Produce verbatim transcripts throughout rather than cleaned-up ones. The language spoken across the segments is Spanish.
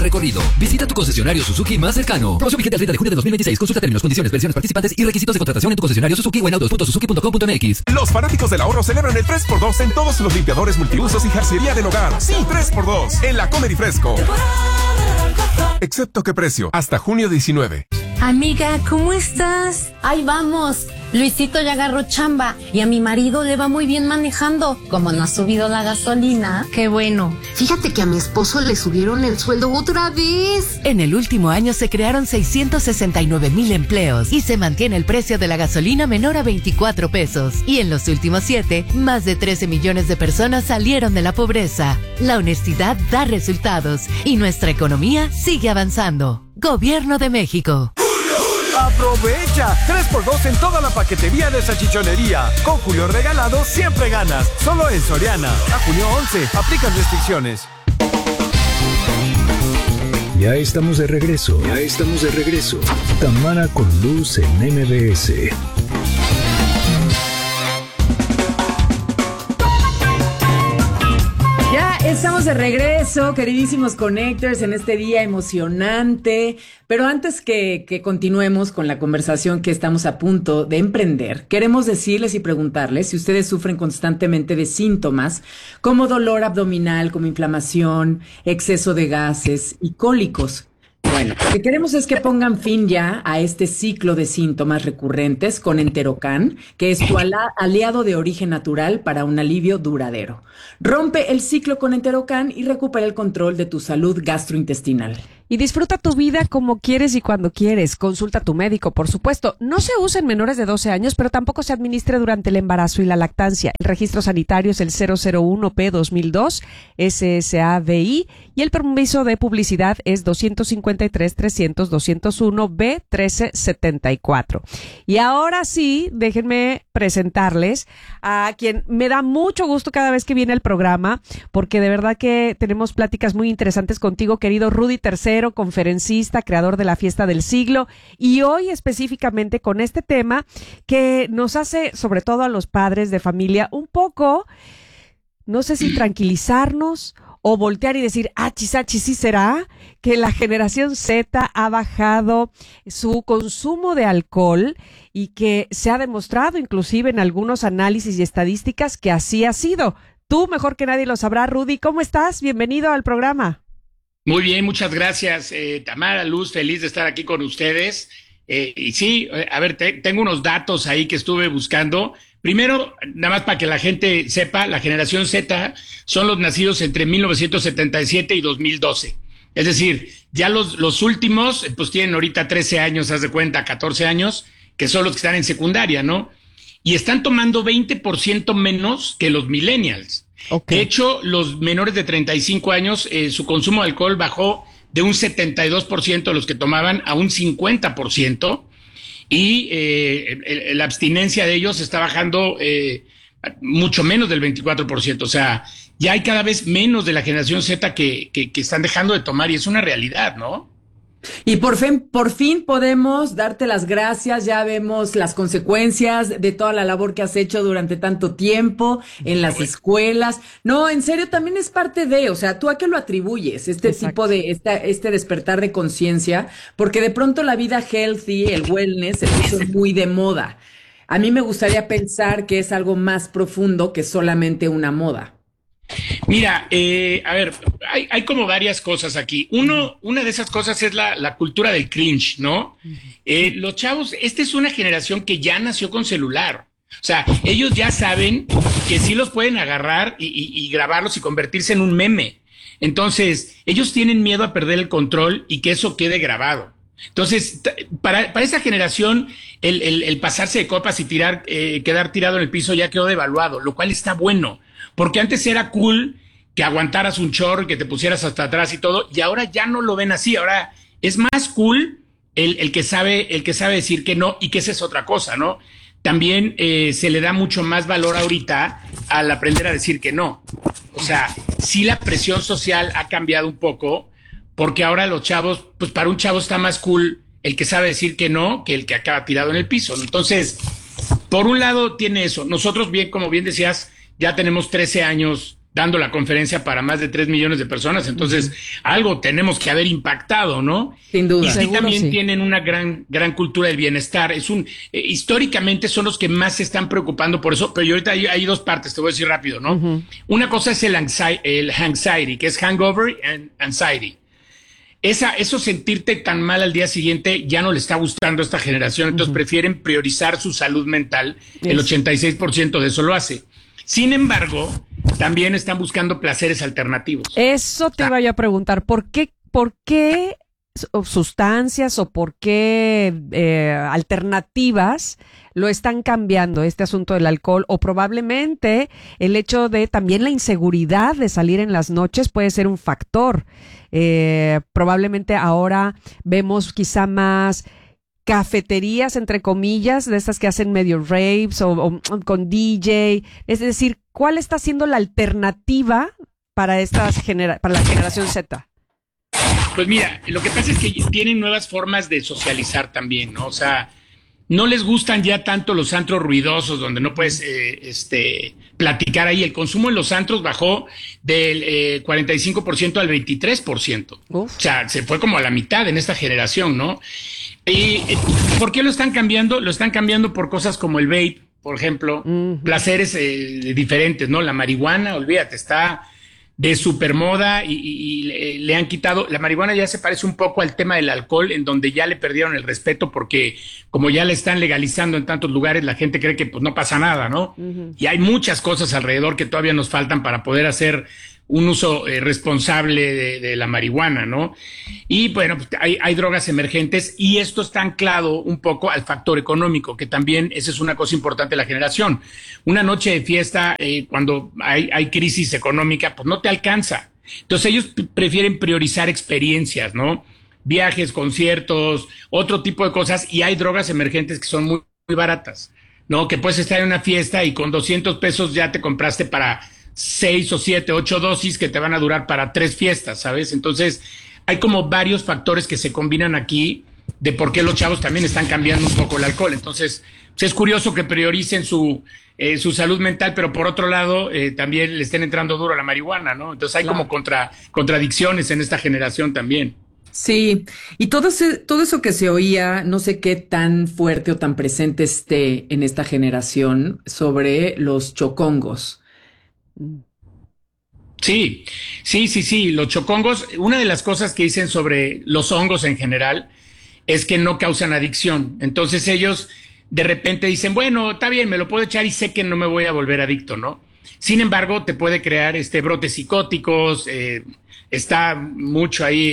recorrido. Visita tu concesionario Suzuki más cercano. Promoción vigente al treinta de junio de dos mil veintiséis. Consulta términos, condiciones, versiones participantes y requisitos de contratación en tu concesionario Suzuki o en autos punto suzuki punto com punto m x. Los fanáticos del ahorro celebran el tres por dos en todos los limpiadores multiusos y jarcería del hogar. Sí, tres por dos en la Comer y Fresco. Excepto qué precio, hasta junio diecinueve. Amiga, ¿cómo estás? Ahí vamos. Luisito ya agarró chamba y a mi marido le va muy bien manejando. Como no ha subido la gasolina. Qué bueno. Fíjate que a mi esposo le subieron el sueldo otra vez. En el último año se crearon seiscientos sesenta y nueve mil empleos y se mantiene el precio de la gasolina menor a veinticuatro pesos. Y en los últimos siete, más de trece millones de personas salieron de la pobreza. La honestidad da resultados y nuestra economía sigue avanzando. Gobierno de México. ¡Aprovecha! tres por dos en toda la paquetería de salchichonería. Con Julio regalado siempre ganas. Solo en Soriana. A junio once. Aplican restricciones. Ya estamos de regreso. Ya estamos de regreso. Tamara con Luz en M B S. Estamos de regreso, queridísimos Connectors, en este día emocionante. Pero antes que, que continuemos con la conversación que estamos a punto de emprender, queremos decirles y preguntarles si ustedes sufren constantemente de síntomas como dolor abdominal, como inflamación, exceso de gases y cólicos. Bueno, lo que queremos es que pongan fin ya a este ciclo de síntomas recurrentes con Enterocan, que es tu ala- aliado de origen natural para un alivio duradero. Rompe el ciclo con Enterocan y recupera el control de tu salud gastrointestinal. Y disfruta tu vida como quieres y cuando quieres. Consulta a tu médico, por supuesto. No se usa en menores de doce años, pero tampoco se administra durante el embarazo y la lactancia. El registro sanitario es el cero cero uno P dos mil dos S S A V I y el permiso de publicidad es doscientos cincuenta y tres trescientos doscientos uno B trece setenta y cuatro. Y ahora sí, déjenme presentarles a quien me da mucho gusto cada vez que viene el programa, porque de verdad que tenemos pláticas muy interesantes contigo, querido Rudy Tercero, conferencista, creador de la Fiesta del Siglo, y hoy específicamente con este tema que nos hace, sobre todo a los padres de familia, un poco, no sé si tranquilizarnos o voltear y decir, achis, achis, sí será que la generación Z ha bajado su consumo de alcohol y que se ha demostrado inclusive en algunos análisis y estadísticas que así ha sido. Tú mejor que nadie lo sabrás, Rudy. ¿Cómo estás? Bienvenido al programa. Muy bien, muchas gracias, eh, Tamara, Luz, feliz de estar aquí con ustedes. Eh, y sí, eh, a ver, te, tengo unos datos ahí que estuve buscando. Primero, nada más para que la gente sepa, la generación Z son los nacidos entre mil novecientos setenta y siete y dos mil doce. Es decir, ya los, los últimos, pues tienen ahorita trece años, haz de cuenta, catorce años, que son los que están en secundaria, ¿no? Y están tomando veinte por ciento menos que los millennials. Okay. De hecho, los menores de treinta y cinco años, eh, su consumo de alcohol bajó de un setenta y dos por ciento de los que tomaban a un cincuenta por ciento y eh, el, la abstinencia de ellos está bajando eh, mucho menos del veinticuatro por ciento. O sea, ya hay cada vez menos de la generación Z que, que, que están dejando de tomar y es una realidad, ¿no? Y por fin, por fin podemos darte las gracias, ya vemos las consecuencias de toda la labor que has hecho durante tanto tiempo en las escuelas. No, en serio, también es parte de, o sea, ¿tú a qué lo atribuyes? Este Exacto. tipo de, esta, este despertar de conciencia, porque de pronto la vida healthy, el wellness, se puso muy de moda. A mí me gustaría pensar que es algo más profundo que solamente una moda. Mira, eh, a ver, hay, hay como varias cosas aquí. Uno, una de esas cosas es la, la cultura del cringe, ¿no? Eh, los chavos, esta es una generación que ya nació con celular. O sea, ellos ya saben que sí los pueden agarrar y, y, y grabarlos y convertirse en un meme. Entonces, ellos tienen miedo a perder el control y que eso quede grabado. Entonces, para, para esa generación, el, el, el pasarse de copas y tirar, eh, quedar tirado en el piso ya quedó devaluado, lo cual está bueno. Porque antes era cool que aguantaras un chorro y que te pusieras hasta atrás y todo, y ahora ya no lo ven así. Ahora es más cool el, el que sabe, el que sabe decir que no, y que esa es otra cosa, ¿no? También eh, se le da mucho más valor ahorita al aprender a decir que no. O sea, sí la presión social ha cambiado un poco, porque ahora los chavos, pues para un chavo está más cool el que sabe decir que no que el que acaba tirado en el piso. Entonces, por un lado tiene eso. Nosotros, bien, como bien decías, ya tenemos trece años dando la conferencia para más de tres millones de personas, entonces uh-huh. algo tenemos que haber impactado, ¿no? Sin duda. Y sí, Seguro, también sí. tienen una gran, gran cultura del bienestar. Es un, eh, históricamente son los que más se están preocupando por eso, pero yo ahorita hay, hay dos partes, te voy a decir rápido, ¿no? Uh-huh. Una cosa es el anxiety, el anxiety, que es hangover and anxiety. Esa, eso sentirte tan mal al día siguiente ya no le está gustando a esta generación, entonces uh-huh. prefieren priorizar su salud mental. Yes. El ochenta y seis por ciento de eso lo hace. Sin embargo, también están buscando placeres alternativos. Eso te iba yo a preguntar, ¿por qué, por qué sustancias o por qué eh, alternativas lo están cambiando este asunto del alcohol? O probablemente el hecho de también la inseguridad de salir en las noches puede ser un factor. Eh, probablemente ahora vemos quizá más cafeterías, entre comillas, de estas que hacen medio raves o, o con D J. Es decir, ¿cuál está siendo la alternativa para estas genera- para la generación Z? Pues mira, lo que pasa es que tienen nuevas formas de socializar también, ¿no? O sea, no les gustan ya tanto los antros ruidosos donde no puedes eh, este, platicar ahí. El consumo en los antros bajó del eh, cuarenta y cinco por ciento al veintitrés por ciento. Uf. O sea, se fue como a la mitad en esta generación, ¿no? ¿Y por qué lo están cambiando? Lo están cambiando por cosas como el vape, por ejemplo, uh-huh. placeres eh, diferentes, ¿no? La marihuana, olvídate, está de supermoda y, y, y le, le han quitado. La marihuana ya se parece un poco al tema del alcohol, en donde ya le perdieron el respeto porque como ya la están legalizando en tantos lugares, la gente cree que pues no pasa nada, ¿no? Uh-huh. Y hay muchas cosas alrededor que todavía nos faltan para poder hacer un uso eh, responsable de, de la marihuana, ¿no? Y bueno, pues, hay, hay drogas emergentes y esto está anclado un poco al factor económico, que también esa es una cosa importante de la generación. Una noche de fiesta, eh, cuando hay, hay crisis económica, pues no te alcanza. Entonces ellos p- prefieren priorizar experiencias, ¿no? Viajes, conciertos, otro tipo de cosas, y hay drogas emergentes que son muy, muy baratas, ¿no? Que puedes estar en una fiesta y con doscientos pesos ya te compraste para seis o siete, ocho dosis que te van a durar para tres fiestas, ¿sabes? Entonces, hay como varios factores que se combinan aquí de por qué los chavos también están cambiando un poco el alcohol. Entonces, pues es curioso que prioricen su, eh, su salud mental, pero por otro lado, eh, también le estén entrando duro a la marihuana, ¿no? Entonces, hay claro. como contra, contradicciones en esta generación también. Sí, y todo, ese, todo eso que se oía, no sé qué tan fuerte o tan presente esté en esta generación sobre los chocongos. Sí, sí, sí, sí, los chocongos, una de las cosas que dicen sobre los hongos en general es que no causan adicción. Entonces ellos de repente dicen, bueno, está bien, me lo puedo echar y sé que no me voy a volver adicto, ¿no? Sin embargo, te puede crear este brotes psicóticos, eh, está mucho ahí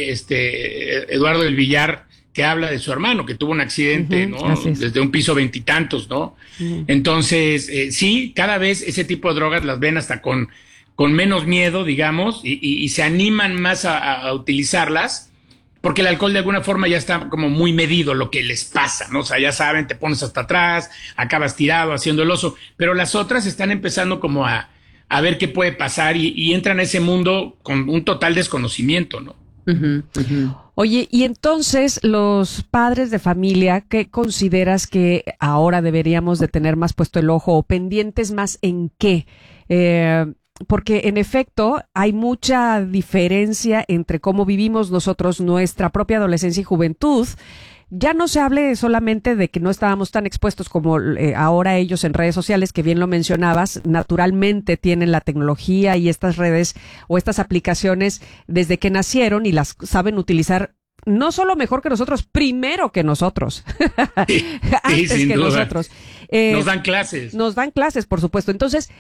este Eduardo del Villar, que habla de su hermano, que tuvo un accidente, uh-huh, ¿no? Desde un piso veintitantos, ¿no? Uh-huh. Entonces, eh, sí, cada vez ese tipo de drogas las ven hasta con, con menos miedo, digamos, y, y, y se animan más a, a utilizarlas, porque el alcohol de alguna forma ya está como muy medido lo que les pasa, ¿no? O sea, ya saben, te pones hasta atrás, acabas tirado haciendo el oso, pero las otras están empezando como a, a ver qué puede pasar y, y entran a ese mundo con un total desconocimiento, ¿no? Uh-huh, uh-huh. Oye, y entonces los padres de familia, ¿qué consideras que ahora deberíamos de tener más puesto el ojo o pendientes más en qué? Eh, porque en efecto hay mucha diferencia entre cómo vivimos nosotros nuestra propia adolescencia y juventud. Ya no se hable solamente de que no estábamos tan expuestos como eh, ahora ellos en redes sociales, que bien lo mencionabas, naturalmente tienen la tecnología y estas redes o estas aplicaciones desde que nacieron y las saben utilizar no solo mejor que nosotros, primero que nosotros. Sí, Antes sí, sin que duda. nosotros. Eh, nos dan clases. Nos dan clases, por supuesto. Entonces,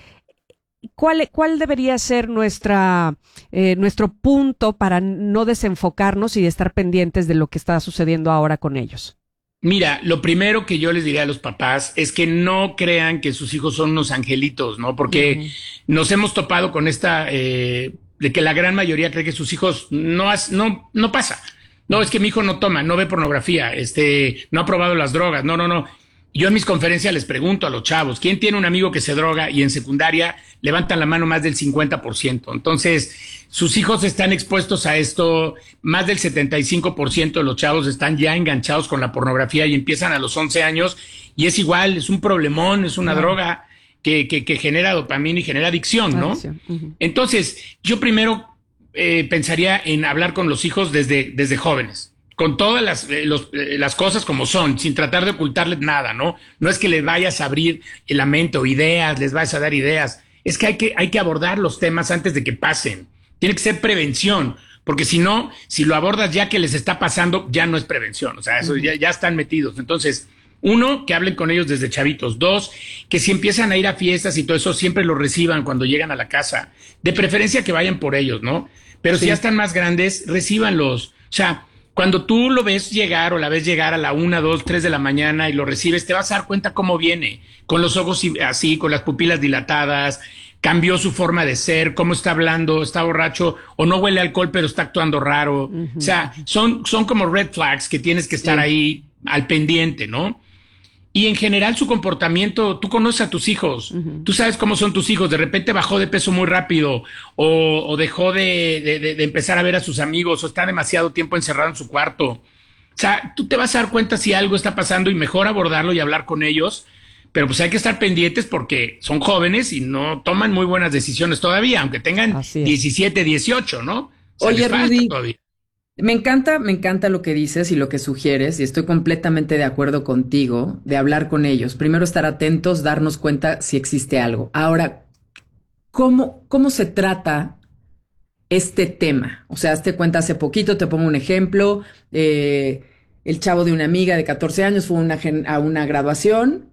¿Cuál, cuál debería ser nuestra eh, nuestro punto para no desenfocarnos y estar pendientes de lo que está sucediendo ahora con ellos? Mira, lo primero que yo les diría a los papás es que no crean que sus hijos son unos angelitos, ¿no? Porque uh-huh. nos hemos topado con esta eh, de que la gran mayoría cree que sus hijos no has, no no pasa. No, es que mi hijo no toma, no ve pornografía, este, no ha probado las drogas. No, no, no. Yo en mis conferencias les pregunto a los chavos, ¿quién tiene un amigo que se droga? Y en secundaria levantan la mano más del cincuenta por ciento. Entonces, sus hijos están expuestos a esto. Más del setenta y cinco por ciento de los chavos están ya enganchados con la pornografía y empiezan a los once años. Y es igual, es un problemón, es una droga que que, que, que genera dopamina y genera adicción, ¿no? Adicción. Uh-huh. Entonces, yo primero eh, pensaría en hablar con los hijos desde, desde jóvenes, con todas las, eh, los, eh, las cosas como son, sin tratar de ocultarles nada, ¿no? No es que les vayas a abrir la mente o ideas, les vayas a dar ideas, es que hay que, hay que abordar los temas antes de que pasen. Tiene que ser prevención, porque si no, si lo abordas ya que les está pasando, ya no es prevención, o sea, eso uh-huh. ya, ya están metidos. Entonces, uno, que hablen con ellos desde chavitos. Dos, que si empiezan a ir a fiestas y todo eso, siempre los reciban cuando llegan a la casa. De preferencia que vayan por ellos, ¿no? Pero sí. si ya están más grandes, recíbanlos. O sea, cuando tú lo ves llegar o la ves llegar a la una, dos, tres de la mañana y lo recibes, te vas a dar cuenta cómo viene, con los ojos así, con las pupilas dilatadas, cambió su forma de ser, cómo está hablando, está borracho o no huele a alcohol pero está actuando raro. Uh-huh. O sea, son, son como red flags que tienes que estar sí. ahí al pendiente, ¿no? Y en general su comportamiento, tú conoces a tus hijos, uh-huh. tú sabes cómo son tus hijos, de repente bajó de peso muy rápido o, o dejó de, de, de empezar a ver a sus amigos o está demasiado tiempo encerrado en su cuarto. O sea, tú te vas a dar cuenta si algo está pasando y mejor abordarlo y hablar con ellos, pero pues hay que estar pendientes porque son jóvenes y no toman muy buenas decisiones todavía, aunque tengan diecisiete, dieciocho, ¿no? O sea, oye, Rudy, me encanta, me encanta lo que dices y lo que sugieres y estoy completamente de acuerdo contigo de hablar con ellos. Primero estar atentos, darnos cuenta si existe algo. Ahora, ¿cómo, cómo se trata este tema? O sea, hazte cuenta, hace poquito, te pongo un ejemplo, eh, el chavo de una amiga de catorce años fue una, a una graduación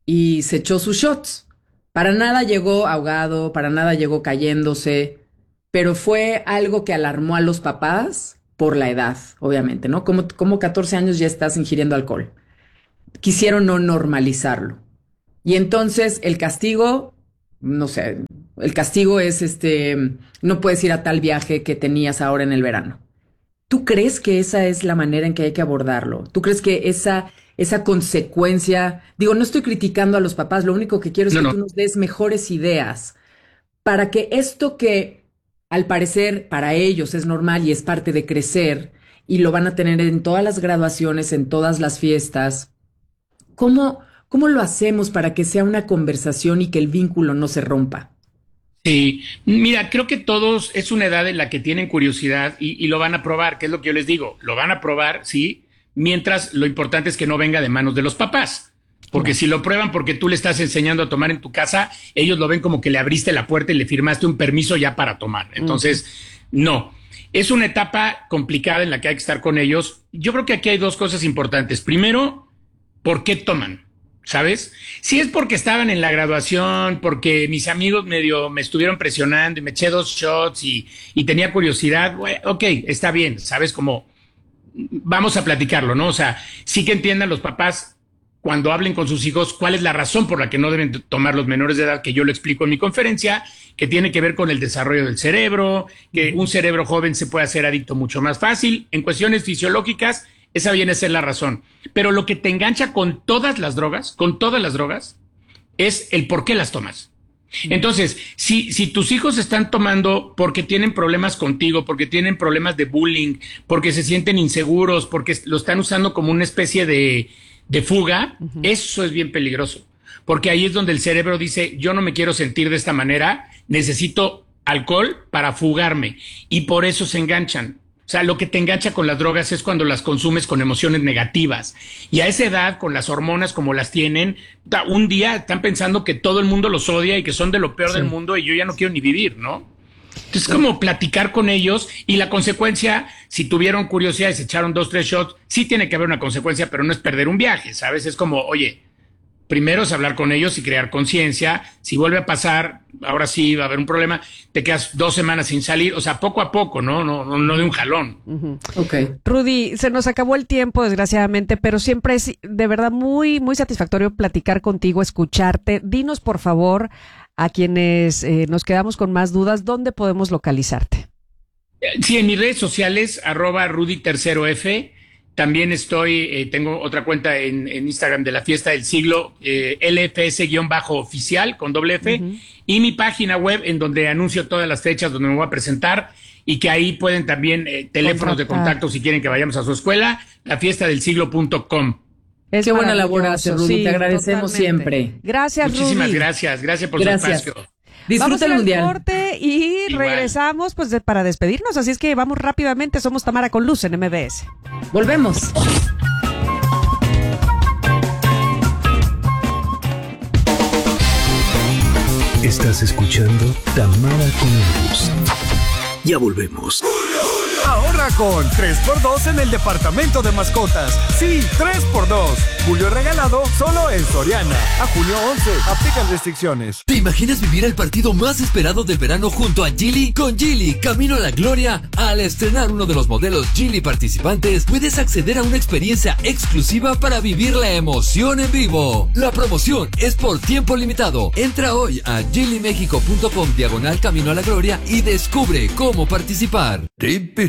y se echó sus shots. Para nada llegó ahogado, para nada llegó cayéndose, pero fue algo que alarmó a los papás por la edad, obviamente, ¿no? Como, como catorce años ya estás ingiriendo alcohol. Quisieron no normalizarlo. Y entonces el castigo, no sé, el castigo es este, no puedes ir a tal viaje que tenías ahora en el verano. ¿Tú crees que esa es la manera en que hay que abordarlo? ¿Tú crees que esa, esa consecuencia, digo, no estoy criticando a los papás, lo único que quiero es no, que no. tú nos des mejores ideas para que esto que al parecer para ellos es normal y es parte de crecer y lo van a tener en todas las graduaciones, en todas las fiestas, ¿cómo, cómo lo hacemos para que sea una conversación y que el vínculo no se rompa? Sí, mira, creo que todos es una edad en la que tienen curiosidad y, y lo van a probar, que es lo que yo les digo, lo van a probar, sí, mientras lo importante es que no venga de manos de los papás. Porque si lo prueban porque tú le estás enseñando a tomar en tu casa, ellos lo ven como que le abriste la puerta y le firmaste un permiso ya para tomar. Entonces, uh-huh. no. Es una etapa complicada en la que hay que estar con ellos. Yo creo que aquí hay dos cosas importantes. Primero, ¿por qué toman? ¿Sabes? Si es porque estaban en la graduación, porque mis amigos medio me estuvieron presionando y me eché dos shots y, y tenía curiosidad, bueno, ok, está bien, ¿sabes? Como vamos a platicarlo, ¿no? O sea, sí que entiendan los papás cuando hablen con sus hijos, cuál es la razón por la que no deben tomar los menores de edad, que yo lo explico en mi conferencia, que tiene que ver con el desarrollo del cerebro, que un cerebro joven se puede hacer adicto mucho más fácil. En cuestiones fisiológicas, esa viene a ser la razón. Pero lo que te engancha con todas las drogas, con todas las drogas, es el por qué las tomas. Entonces, si, si tus hijos están tomando porque tienen problemas contigo, porque tienen problemas de bullying, porque se sienten inseguros, porque lo están usando como una especie de... de fuga, uh-huh. eso es bien peligroso, porque ahí es donde el cerebro dice, yo no me quiero sentir de esta manera, necesito alcohol para fugarme, y por eso se enganchan. O sea, lo que te engancha con las drogas es cuando las consumes con emociones negativas, y a esa edad, con las hormonas como las tienen, un día están pensando que todo el mundo los odia y que son de lo peor sí. del mundo y yo ya no quiero ni vivir, ¿no? Entonces, es como platicar con ellos y la consecuencia, si tuvieron curiosidad y se echaron dos, tres shots, sí tiene que haber una consecuencia, pero no es perder un viaje, ¿sabes? Es como, oye, primero es hablar con ellos y crear conciencia. Si vuelve a pasar, ahora sí va a haber un problema, te quedas dos semanas sin salir, o sea, poco a poco, ¿no? No, no, no de un jalón. Uh-huh. Okay. Rudy, se nos acabó el tiempo, desgraciadamente, pero siempre es de verdad muy, muy satisfactorio platicar contigo, escucharte. Dinos, por favor, a quienes eh, nos quedamos con más dudas, ¿dónde podemos localizarte? Sí, en mis redes sociales, arroba Rudy tercero F. También estoy, eh, tengo otra cuenta en, en Instagram de la Fiesta del Siglo, eh, L F S-oficial con doble F, uh-huh. y mi página web en donde anuncio todas las fechas donde me voy a presentar y que ahí pueden también eh, teléfonos Contactar. de contacto si quieren que vayamos a su escuela, la fiesta del siglo punto com. Es Qué buena labor hace, Rudy. Sí, te agradecemos totalmente. siempre. Gracias, Muchísimas Rudy. gracias, gracias por Gracias. su espacio. Disfruta Vamos a ir el al mundial. corte y Igual. regresamos pues de- para despedirnos. Así es que vamos rápidamente. Somos Tamara con Luz en M B S. Volvemos. Estás escuchando Tamara con Luz. Ya volvemos. Ahorra con tres por dos en el departamento de mascotas. Sí, tres por dos. Julio regalado solo en Soriana. A junio once. Aplican restricciones. ¿Te imaginas vivir el partido más esperado del verano junto a Geely? Con Geely, camino a la gloria. Al estrenar uno de los modelos Geely participantes, puedes acceder a una experiencia exclusiva para vivir la emoción en vivo. La promoción es por tiempo limitado. Entra hoy a geelymexico punto com diagonal camino a la gloria y descubre cómo participar.